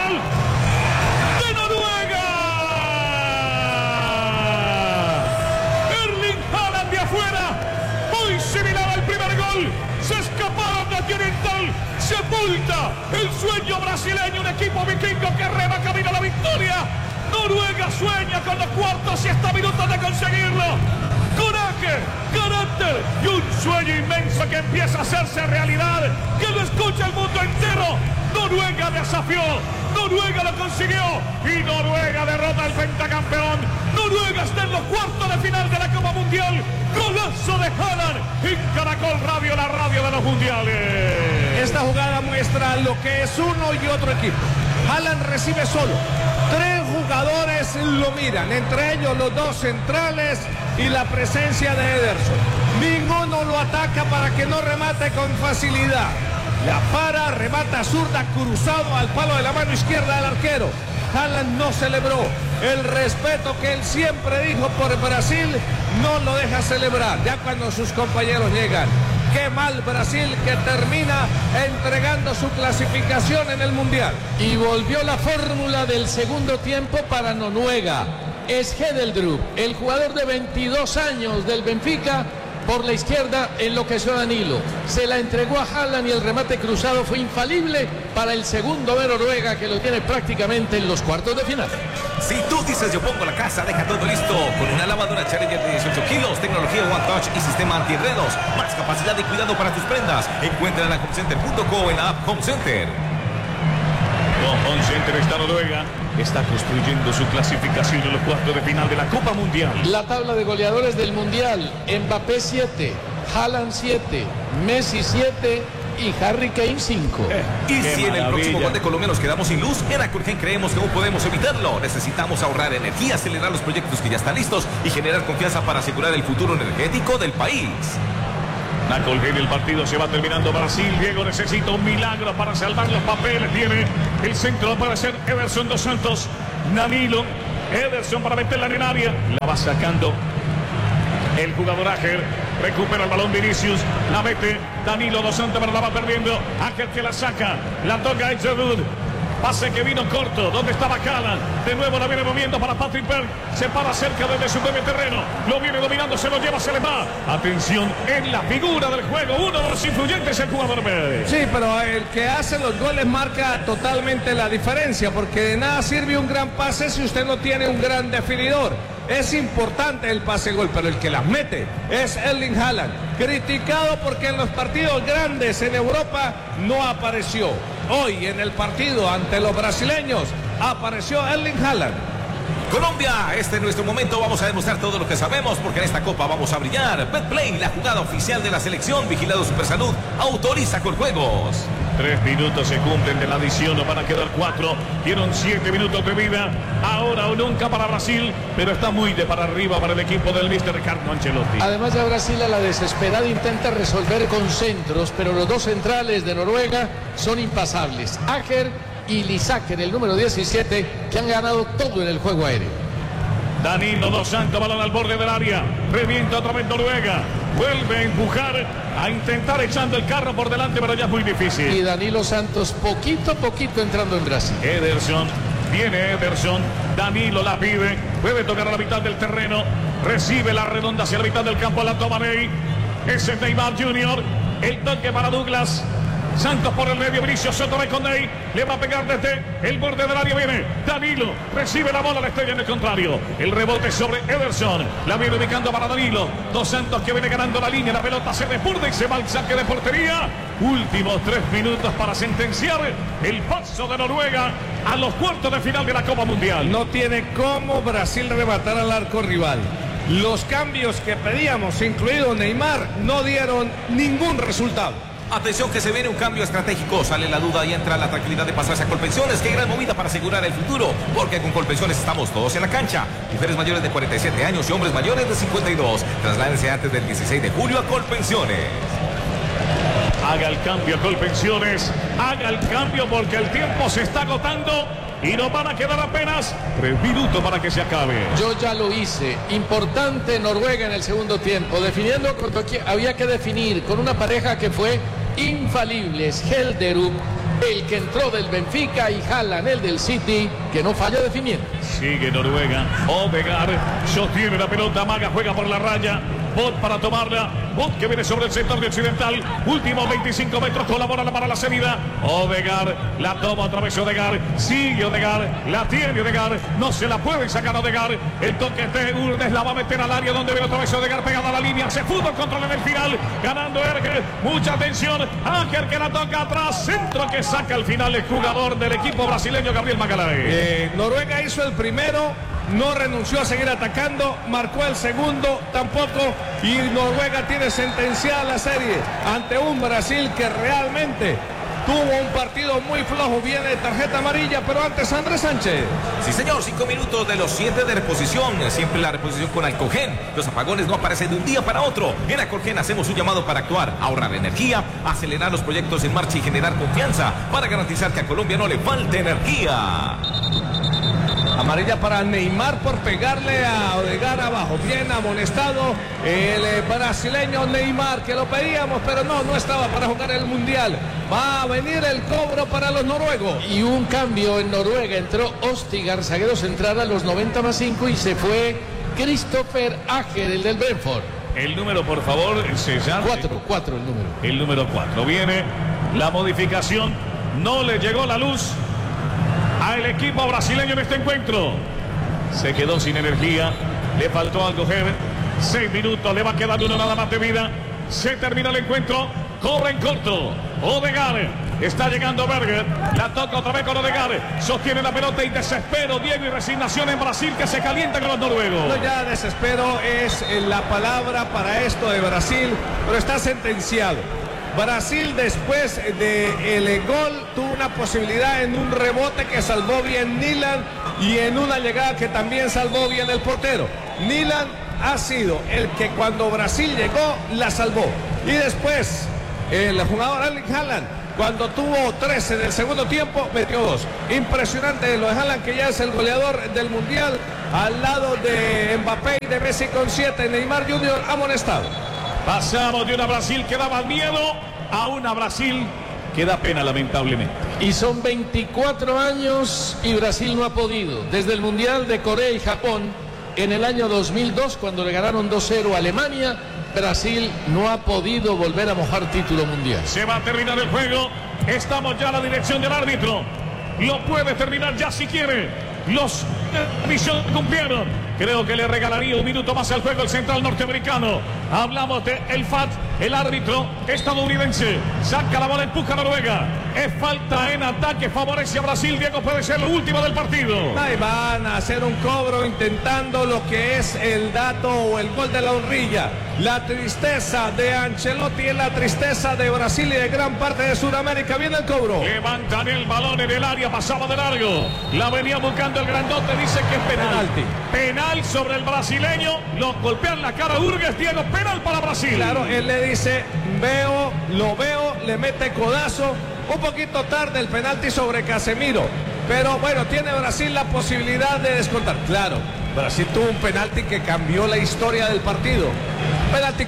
Mundial de Noruega. Erling Haaland de afuera, muy similar al primer gol. Se escaparon de Continental, sepulta el sueño brasileño, un equipo vikingo que rema camino a la victoria. Noruega sueña con los cuartos y está a minutos de conseguirlo. Coraje, carácter y un sueño inmenso que empieza a hacerse realidad, que lo escucha el mundo entero. Noruega desafió, Noruega lo consiguió y Noruega derrota al pentacampeón. Noruega está en los cuartos de final de la Copa Mundial. Golazo de Haaland en Caracol Radio, la radio de los mundiales. Esta jugada muestra lo que es uno y otro equipo. Haaland recibe solo. 3 jugadores lo miran, entre ellos los 2 centrales y la presencia de Ederson. Ninguno lo ataca para que no remate con facilidad. La para, remata zurda, cruzado al palo de la mano izquierda del arquero. Haaland no celebró. El respeto que él siempre dijo por Brasil no lo deja celebrar. Ya cuando sus compañeros llegan. Qué mal Brasil, que termina entregando su clasificación en el Mundial. Y volvió la fórmula del segundo tiempo para Noruega. Es Hedeldrup, el jugador de 22 años del Benfica. Por la izquierda enloqueció a Danilo. Se la entregó a Haaland y el remate cruzado fue infalible para el segundo de Noruega, que lo tiene prácticamente en los cuartos de final. Si tú dices yo pongo la casa, deja todo listo. Con una lavadora Challenger de 18 kilos, tecnología One Touch y sistema antienredos. Más capacidad de cuidado para tus prendas. Encuentra en homecenter.co, en la app Home Center. Con Home Center está Noruega. Está construyendo su clasificación en los cuartos de final de la Copa Mundial. La tabla de goleadores del Mundial: Mbappé 7, Haaland 7, Messi 7 y Harry Kane 5. Y si en el próximo gol de Colombia nos quedamos sin luz, en Acolgen creemos que aún podemos evitarlo. Necesitamos ahorrar energía, acelerar los proyectos que ya están listos y generar confianza para asegurar el futuro energético del país. Acolgen, el partido se va terminando. Brasil, Diego, necesita un milagro para salvar los papeles. Tiene el centro para hacer Ederson dos Santos. Danilo, Ederson para meterla en el área. La va sacando el jugador Ajer. Recupera el balón Vinicius. La mete Danilo dos Santos, pero la va perdiendo. Ajer que la saca. La toca Ederson. Pase que vino corto, donde estaba Haaland. De nuevo la viene moviendo para Patrick Berg. Se para cerca desde su propio terreno. Lo viene dominando, se lo lleva, se le va. Atención, en la figura del juego. Uno de los influyentes, el jugador Berg. Sí, pero el que hace los goles marca totalmente la diferencia, porque de nada sirve un gran pase si usted no tiene un gran definidor. Es importante el pase-gol, pero el que las mete es Erling Haaland. Criticado porque en los partidos grandes en Europa no apareció. Hoy en el partido ante los brasileños apareció Erling Haaland. Colombia, este es nuestro momento. Vamos a demostrar todo lo que sabemos, porque en esta copa vamos a brillar. Betplay, la jugada oficial de la selección. Vigilado Supersalud, autoriza con juegos. 3 minutos se cumplen de la adición, nos van a quedar 4. Dieron 7 minutos de vida. Ahora o nunca para Brasil, pero está muy de para arriba para el equipo del Mr. Ricardo Ancelotti. Además ya Brasil a la desesperada intenta resolver con centros, pero los 2 centrales de Noruega son impasables. Ajer y Lisaker, el número 17, que han ganado todo en el juego aéreo. Danilo dos Santos, balón al borde del área. Revienta otra vez Noruega. Vuelve a empujar, a intentar echando el carro por delante, pero ya es muy difícil. Y Danilo Santos poquito a poquito entrando en Brasil. Ederson, viene Ederson. Danilo la pide. Puede tocar a la mitad del terreno. Recibe la redonda hacia la mitad del campo. La toma Ney. Ese es Neymar Jr. El toque para Douglas. Santos por el medio, Vinicius otra vez con Ney. Le va a pegar desde el borde del área. Viene Danilo, recibe la bola, la estrella en el contrario. El rebote sobre Ederson. La viene ubicando para Danilo. Dos Santos que viene ganando la línea. La pelota se desborda y se va al saque de portería. Últimos 3 minutos para sentenciar el paso de Noruega a los cuartos de final de la Copa Mundial. No tiene cómo Brasil rematar al arco rival. Los cambios que pedíamos, incluido Neymar, no dieron ningún resultado. Atención que se viene un cambio estratégico. Sale la duda y entra la tranquilidad de pasarse a Colpensiones. Qué gran movida para asegurar el futuro, porque con Colpensiones estamos todos en la cancha. Mujeres mayores de 47 años y hombres mayores de 52. Trasládense antes del 16 de julio a Colpensiones. Haga el cambio a Colpensiones. Haga el cambio porque el tiempo se está agotando y nos van a quedar apenas 3 minutos para que se acabe. Yo ya lo hice. Importante Noruega en el segundo tiempo. Definiendo cuando había que definir con una pareja que fue infalible. Helderup el que entró del Benfica, y Haaland, el del City, que no falla definiendo. Sigue Noruega. Odegaard sostiene la pelota. Maga juega por la raya. Bot para tomarla. Bot que viene sobre el sector de occidental. Últimos 25 metros. Colabora para la salida. Odegaard la toma otra vez Odegaard. Sigue Odegaard. La tiene Odegaard. No se la pueden sacar a Odegaard. El toque de Urdes la va a meter al área donde viene otra vez Odegaard pegada a la línea. Se fútbol control en el final. Ganando Erger. Mucha atención. Ángel que la toca atrás. Centro que saca al final el jugador del equipo brasileño Gabriel Magalhães. Noruega hizo el primero. No renunció a seguir atacando, marcó el segundo tampoco, y Noruega tiene sentenciada la serie ante un Brasil que realmente tuvo un partido muy flojo. Viene de tarjeta amarilla, pero antes Andrés Sánchez. Sí, señor, 5 minutos de los 7 de reposición. Siempre la reposición con Alcogen. Los apagones no aparecen de un día para otro. En Alcogen hacemos un llamado para actuar, ahorrar energía, acelerar los proyectos en marcha y generar confianza para garantizar que a Colombia no le falte energía. Amarilla para Neymar por pegarle a Odegaard abajo. Bien amonestado el brasileño Neymar, que lo pedíamos, pero no estaba para jugar el Mundial. Va a venir el cobro para los noruegos. Y un cambio en Noruega. Entró Ostigar, zaguero central, a los 90+5, y se fue Christopher Ager, el del Brentford. El número, por favor, César. 4 el número. El número 4. Viene la modificación. No le llegó la luz al equipo brasileño en este encuentro. Se quedó sin energía. Le faltó algo. 6 minutos. Le va quedando uno nada más de vida. Se termina el encuentro. Cobra en corto. Odegaard. Está llegando Berger. La toca otra vez con Odegaard. Sostiene la pelota y desespero, Diego, y resignación en Brasil, que se calienta con los noruegos. No, ya desespero es la palabra para esto de Brasil, pero está sentenciado. Brasil, después del gol, tuvo una posibilidad en un rebote que salvó bien Nyland, y en una llegada que también salvó bien el portero. Nyland ha sido el que cuando Brasil llegó la salvó, y después el jugador Erling Haaland, cuando tuvo 13 en el segundo tiempo, metió 2. Impresionante lo de Haaland, que ya es el goleador del Mundial, al lado de Mbappé y de Messi con 7. Neymar Jr. amonestado. Pasamos de una Brasil que daba miedo a una Brasil que da pena, lamentablemente. Y son 24 años y Brasil no ha podido. Desde el Mundial de Corea y Japón en el año 2002, cuando le ganaron 2-0 a Alemania, Brasil no ha podido volver a mojar título mundial. Se va a terminar el juego. Estamos ya a la dirección del árbitro. Lo puede terminar ya si quiere. Los misión cumplieron. Creo que le regalaría un minuto más al juego el central norteamericano. Hablamos de El Fat, el árbitro estadounidense. Saca la bola, empuja a Noruega. Es falta en ataque, favorece a Brasil. Diego, puede ser lo último del partido. Ahí van a hacer un cobro intentando lo que es el dato o el gol de la honrilla. La tristeza de Ancelotti es la tristeza de Brasil y de gran parte de Sudamérica. Viene el cobro. Levantan el balón en el área, pasaba de largo. La venía buscando el grandote, dice que es penal. Penal sobre el brasileño. Lo golpean la cara a Urgues. Diego, penal para Brasil. Claro, él le dice, lo veo, le mete codazo. Un poquito tarde el penalti sobre Casemiro. Pero bueno, tiene Brasil la posibilidad de descontar. Claro, Brasil tuvo un penalti que cambió la historia del partido. Penalti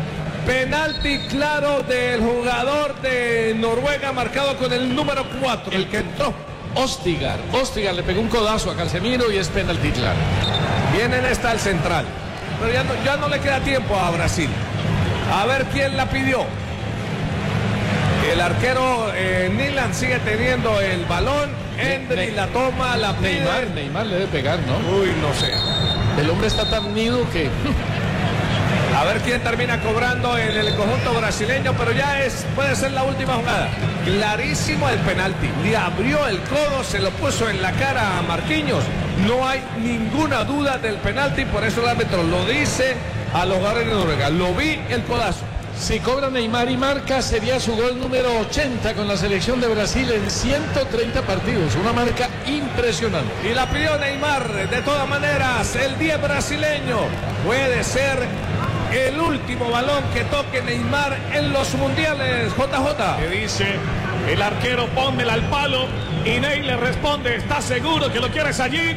claro del jugador de Noruega, marcado con el número 4, el que entró. Ostigar le pegó un codazo a Casemiro y es penalti claro. Viene en esta al central. Pero ya no le queda tiempo a Brasil. A ver quién la pidió. El arquero Nyland sigue teniendo el balón. Endri la toma, la pide. Neymar le debe pegar, ¿no? Uy, no sé. El hombre está tan unido que... A ver quién termina cobrando en el conjunto brasileño, pero ya puede ser la última jugada. Clarísimo el penalti. Le abrió el codo, se lo puso en la cara a Marquinhos. No hay ninguna duda del penalti, por eso el árbitro lo dice a los jugadores de Noruega. Lo vi el codazo. Si cobra Neymar y marca, sería su gol número 80 con la selección de Brasil en 130 partidos. Una marca impresionante. Y la pidió Neymar. De todas maneras, el 10 brasileño puede ser el último balón que toque Neymar en los mundiales. JJ. Le dice el arquero, pónmela al palo. Y Ney le responde, ¿estás seguro que lo quieres allí?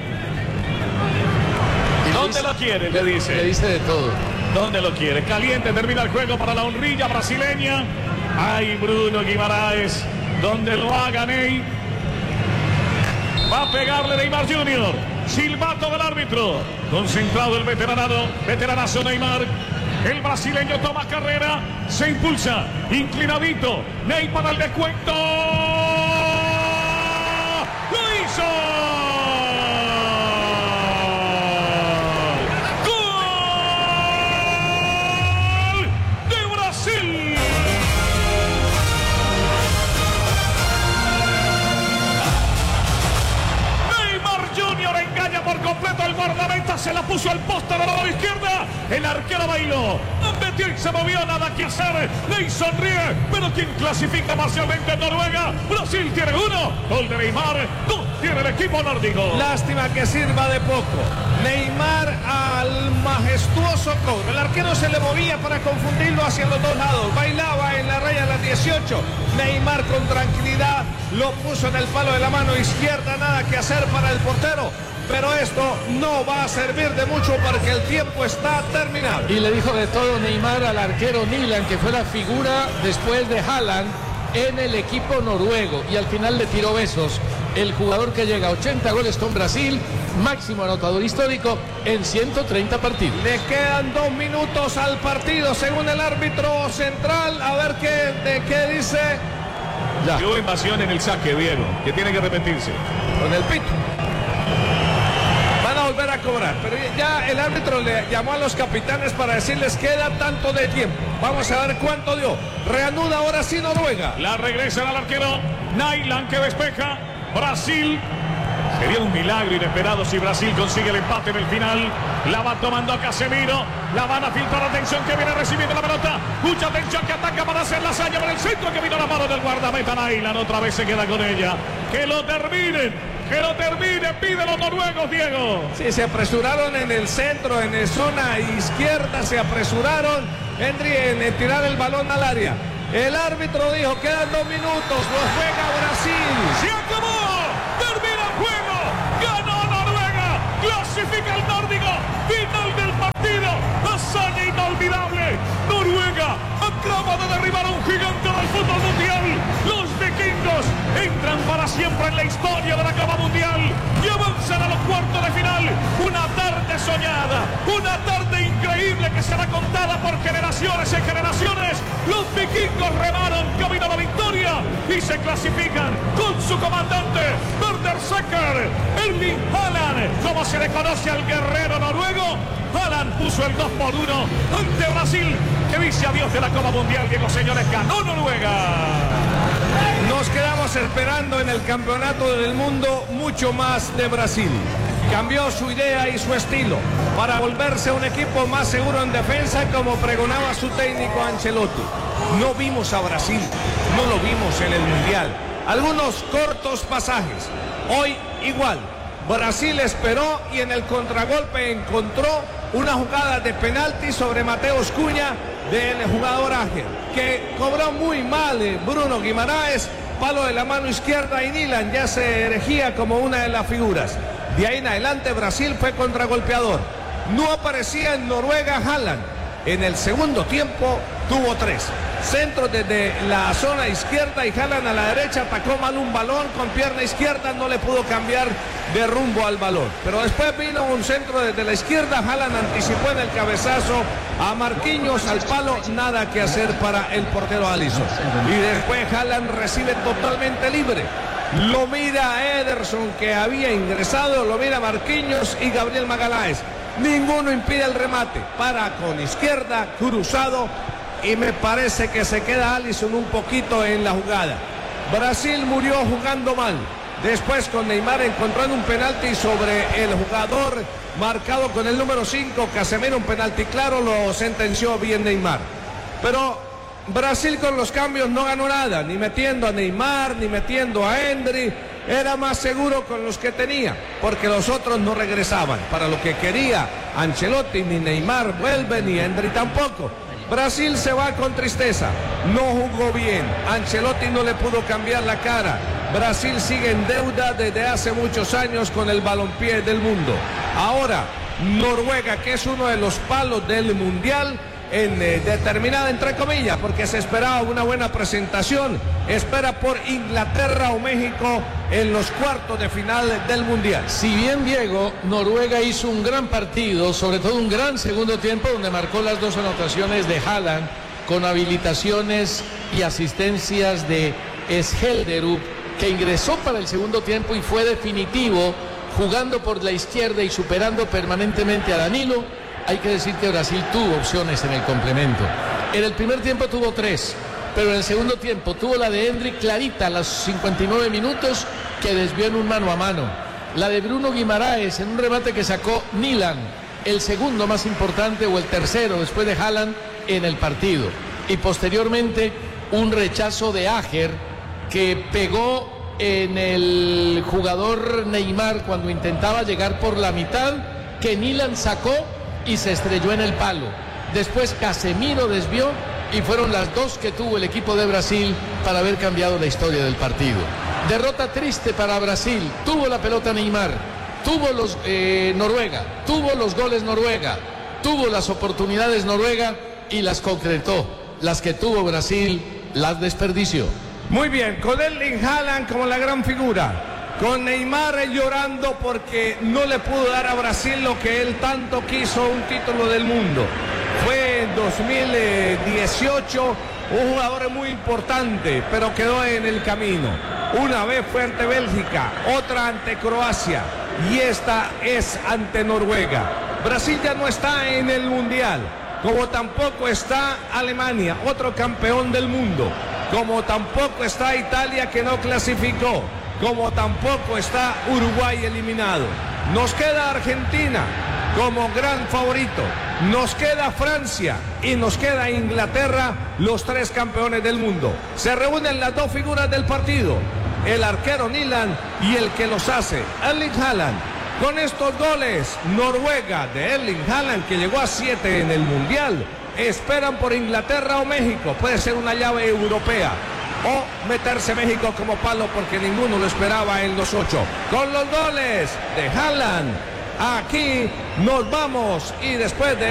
¿Dónde lo quiere? Le dice. Le dice de todo. ¿Dónde lo quiere? Caliente, termina el juego para la honrilla brasileña. Ay, Bruno Guimaraes. donde lo haga Ney. Va a pegarle Neymar Jr. Silbato del árbitro. Concentrado el veteranazo Neymar. El brasileño toma carrera. Se impulsa. Inclinadito. Ney para el descuento. ¡Lo hizo! Por completo el guardameta, se la puso al poste de la mano izquierda. El arquero bailó, metió y se movió, nada que hacer. Ney sonríe, pero quien clasifica parcialmente en Noruega. Brasil tiene 1, gol de Neymar, 2 tiene el equipo nórdico. Lástima que sirva de poco. Neymar al majestuoso cobro. El arquero se le movía para confundirlo hacia los dos lados. Bailaba en la raya de las 18. Neymar con tranquilidad lo puso en el palo de la mano izquierda, nada que hacer para el portero. Pero esto no va a servir de mucho porque el tiempo está terminado. Y le dijo de todo Neymar al arquero Nilan, que fue la figura después de Haaland en el equipo noruego. Y al final le tiró besos. El jugador que llega a 80 goles con Brasil, máximo anotador histórico en 130 partidos. Le quedan 2 minutos al partido según el árbitro central. A ver qué dice. Ya. Hubo invasión en el saque, Diego, que tiene que repetirse. Con el pito. Van a volver a cobrar, pero ya el árbitro le llamó a los capitanes para decirles queda tanto de tiempo. Vamos a ver cuánto dio. Reanuda ahora sí Noruega. La regresan al arquero Nyland, que despeja. Brasil. Sería un milagro inesperado si Brasil consigue el empate en el final. La va tomando a Casemiro. La van a filtrar. Atención que viene recibiendo la pelota. Mucha atención que ataca para hacer la hazaña por el centro, que vino la mano del guardameta Nyland. Otra vez se queda con ella. Que lo terminen. Que lo termine, piden los noruegos, Diego. Sí, se apresuraron en el centro, en la zona izquierda, se apresuraron, Henry, en tirar el balón al área. El árbitro dijo, quedan 2 minutos, lo juega Brasil. ¡Se acabó! ¡Termina el juego! ¡Ganó Noruega! ¡Clasifica el nórdico! ¡Final del partido! ¡Hazaña inolvidable! ¡Noruega acaba de derribar a un gigante del fútbol mundial! ¡Los vikingos entran para siempre en la historia de la Copa Mundial y avanzan a los cuartos de final! Una tarde soñada, una tarde increíble que será contada por generaciones y generaciones. Los vikingos remaron camino a la victoria y se clasifican con su comandante Werner Secker, Erling Haaland, como se le conoce al guerrero noruego. Haaland puso el 2-1 ante Brasil, que dice adiós de la Copa Mundial. Diego, señores, ganó Noruega. Nos quedamos esperando en el campeonato del mundo mucho más de Brasil. Cambió su idea y su estilo para volverse un equipo más seguro en defensa, como pregonaba su técnico Ancelotti. No vimos a Brasil, no lo vimos en el Mundial. Algunos cortos pasajes. Hoy igual. Brasil esperó y en el contragolpe encontró una jugada de penalti sobre Mateus Cunha del jugador Ángel, que cobró muy mal Bruno Guimaraes, palo de la mano izquierda, y Nyland ya se erigía como una de las figuras. De ahí en adelante Brasil fue contragolpeador. No aparecía en Noruega Haaland. En el segundo tiempo tuvo 3 centros desde la zona izquierda y Haaland a la derecha atacó mal un balón con pierna izquierda, no le pudo cambiar de rumbo al balón. Pero después vino un centro desde la izquierda, Haaland anticipó en el cabezazo a Marquinhos al palo, nada que hacer para el portero Alisson. Y después Haaland recibe totalmente libre. Lo mira Ederson, que había ingresado, lo mira Marquinhos y Gabriel Magalhães. Ninguno impide el remate. Para con izquierda, cruzado, y me parece que se queda Alisson un poquito en la jugada. Brasil murió jugando mal. Después con Neymar encontrando un penalti sobre el jugador marcado con el número 5, Casemiro, un penalti claro, lo sentenció bien Neymar. Pero Brasil con los cambios no ganó nada, ni metiendo a Neymar, ni metiendo a Henry. Era más seguro con los que tenía, porque los otros no regresaban. Para lo que quería Ancelotti, ni Neymar vuelve, ni Henry tampoco. Brasil se va con tristeza, no jugó bien, Ancelotti no le pudo cambiar la cara. Brasil sigue en deuda desde hace muchos años con el balompié del mundo. Ahora, Noruega, que es uno de los palos del Mundial, determinada, entre comillas, porque se esperaba una buena presentación. Espera por Inglaterra o México en los cuartos de final del Mundial. Si bien, Diego, Noruega hizo un gran partido, sobre todo un gran segundo tiempo, donde marcó las 2 anotaciones de Haaland, con habilitaciones y asistencias de Skjelderup, que ingresó para el segundo tiempo y fue definitivo, jugando por la izquierda y superando permanentemente a Danilo. Hay que decir que Brasil tuvo opciones en el complemento. En el primer tiempo tuvo 3, pero en el segundo tiempo tuvo la de Endrick clarita a los 59 minutos, que desvió en un mano a mano. La de Bruno Guimaraes en un remate que sacó Nyland, el segundo más importante o el tercero después de Haaland en el partido. Y posteriormente un rechazo de Ajer que pegó en el jugador Neymar cuando intentaba llegar por la mitad, que Nyland sacó y se estrelló en el palo. Después Casemiro desvió y fueron las 2 que tuvo el equipo de Brasil para haber cambiado la historia del partido. Derrota triste para Brasil. Tuvo la pelota Neymar, tuvo los Noruega, tuvo los goles Noruega, tuvo las oportunidades Noruega y las concretó. Las que tuvo Brasil las desperdició. Muy bien, con Erling Haaland como la gran figura, con Neymar llorando porque no le pudo dar a Brasil lo que él tanto quiso, un título del mundo. Fue en 2018 un jugador muy importante, pero quedó en el camino. Una vez fue ante Bélgica, otra ante Croacia y esta es ante Noruega. Brasil ya no está en el Mundial, como tampoco está Alemania, otro campeón del mundo, como tampoco está Italia, que no clasificó, como tampoco está Uruguay eliminado. Nos queda Argentina como gran favorito, nos queda Francia y nos queda Inglaterra, los 3 campeones del mundo. Se reúnen las 2 figuras del partido, el arquero Nyland y el que los hace, Erling Haaland. Con estos goles, Noruega de Erling Haaland, que llegó a 7 en el Mundial, esperan por Inglaterra o México. Puede ser una llave europea o meterse México como palo, porque ninguno lo esperaba en los 8. Con los goles de Haaland, aquí nos vamos, y después de